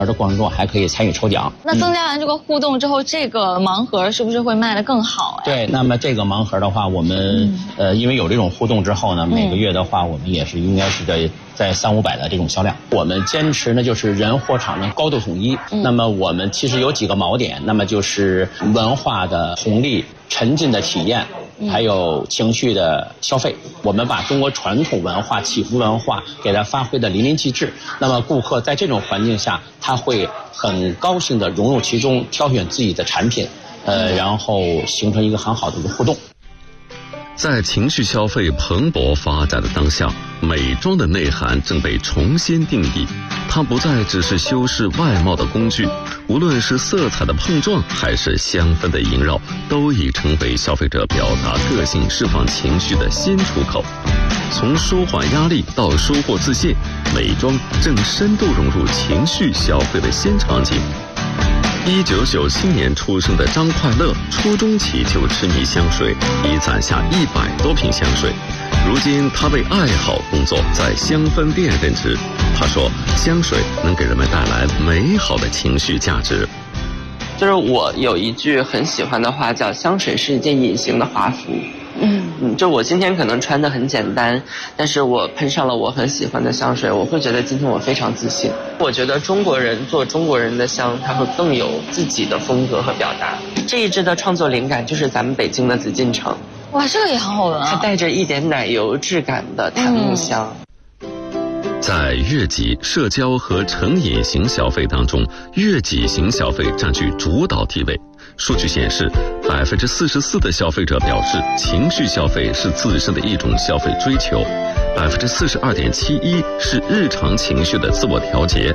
而的过程中还可以参与抽奖。 那增加完这个互动之后，这个盲盒是不是会卖得更好呀？ 对，那么这个盲盒的话，我们因为有这种互动之后呢，每个月的话，我们也是应该是在300-500的这种销量。我们坚持呢就是人货场的高度统一。那么我们其实有几个锚点，那么就是文化的红利、沉浸的体验。还有情绪的消费，我们把中国传统文化、祈福文化给它发挥的淋漓尽致。那么顾客在这种环境下，他会很高兴地融入其中，挑选自己的产品，然后形成一个很好的一个互动。 在情绪消费蓬勃发展的当下，美妆的内涵正被重新定义。它不再只是修饰外貌的工具，无论是色彩的碰撞还是香氛的萦绕，都已成为消费者表达个性、释放情绪的新出口。从舒缓压力到收获自信，美妆正深度融入情绪消费的新场景。1997年出生的张快乐，初中起就痴迷香水，已攒下100多瓶香水。如今他为爱好工作，在香氛店任职。他说，香水能给人们带来美好的情绪价值。 就是我有一句很喜欢的话，叫香水是一件隐形的华服。就我今天可能穿得很简单，但是我喷上了我很喜欢的香水，我会觉得今天我非常自信。我觉得中国人做中国人的香，它会更有自己的风格和表达。这一支的创作灵感就是咱们北京的紫禁城。 哇，这个也很好闻啊！ 它带着一点奶油质感的檀木香。 在悦己、社交和成瘾型消费当中，悦己型消费占据主导地位。数据显示，44%的消费者表示情绪消费是自身的一种消费追求，42.71%是日常情绪的自我调节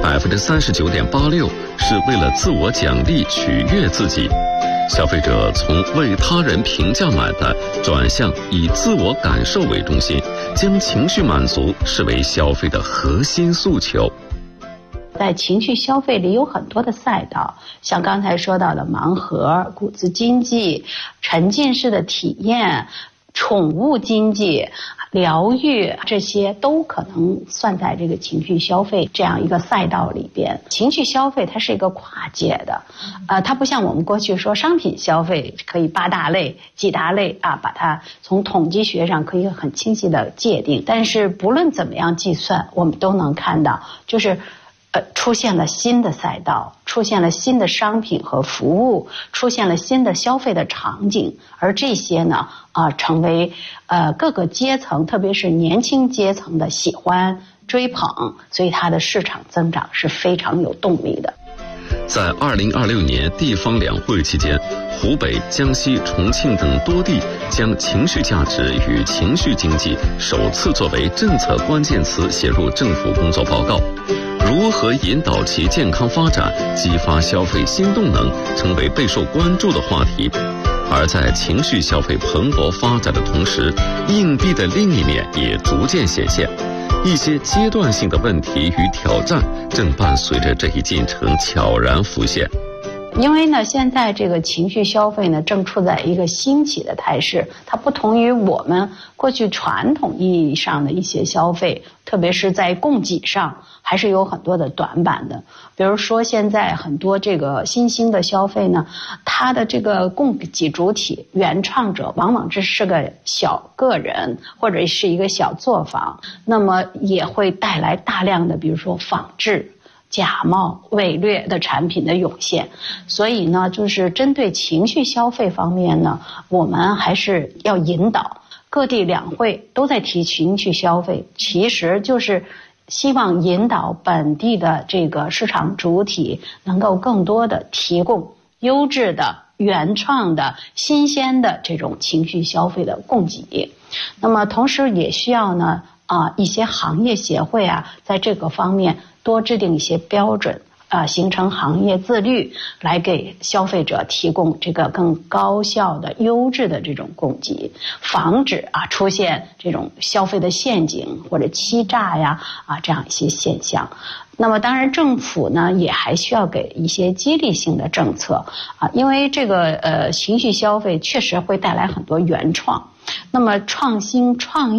，39.86%是为了自我奖励取悦自己。消费者从为他人评价买单转向以自我感受为中心，将情绪满足视为消费的核心诉求。 在情绪消费里有很多的赛道，像刚才说到的盲盒、谷子经济、沉浸式的体验、宠物经济、疗愈，这些都可能算在这个情绪消费这样一个赛道里边。情绪消费它是一个跨界的，它不像我们过去说商品消费可以8大类、几大类啊，把它从统计学上可以很清晰的界定。但是不论怎么样计算，我们都能看到，就是出现了新的赛道，出现了新的商品和服务，出现了新的消费的场景，而这些呢，成为各个阶层，特别是年轻阶层的喜欢追捧，所以它的市场增长是非常有动力的。 在2026年地方两会期间，湖北、江西、重庆等多地将情绪价值与情绪经济首次作为政策关键词写入政府工作报告。如何引导其健康发展，激发消费新动能，成为备受关注的话题。而在情绪消费蓬勃发展的同时，硬币的另一面也逐渐显现。一些阶段性的问题与挑战正伴随着这一进程悄然浮现。 因为呢，现在这个情绪消费呢，正处在一个兴起的态势。它不同于我们过去传统意义上的一些消费，特别是在供给上，还是有很多的短板的。比如说，现在很多这个新兴的消费呢，它的这个供给主体、原创者，往往只是个小个人或者是一个小作坊，那么也会带来大量的，比如说仿制、假冒伪劣的产品的涌现。所以呢，就是针对情绪消费方面呢，我们还是要引导。各地两会都在提情绪消费，其实就是希望引导本地的这个市场主体能够更多的提供优质的、原创的、新鲜的这种情绪消费的供给。那么同时也需要呢一些行业协会在这个方面多制定一些标准，形成行业自律，来给消费者提供这个更高效的、优质的这种供给，防止出现这种消费的陷阱或者欺诈这样一些现象。那么当然政府呢也还需要给一些激励性的政策因为这个情绪消费确实会带来很多原创，那么创新创业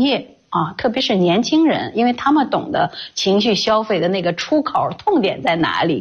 啊，特别是年轻人，因为他们懂得情绪消费的那个出口痛点在哪里。